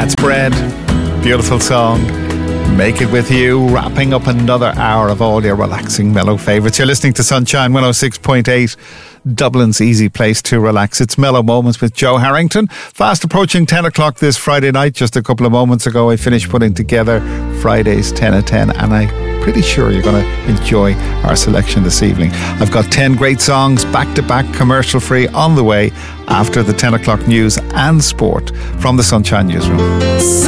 Spread. Beautiful song. Make It With You, wrapping up another hour of all your relaxing mellow favourites. You're listening to Sunshine 106.8, Dublin's easy place to relax. It's Mellow Moments with Joe Harrington. Fast approaching 10 o'clock this Friday night. Just a couple of moments ago I finished putting together Friday's 10 at 10, and I'm pretty sure you're going to enjoy our selection this evening. I've got 10 great songs, back-to-back, commercial-free, on the way after the 10 o'clock news and sport from the Sunshine Newsroom.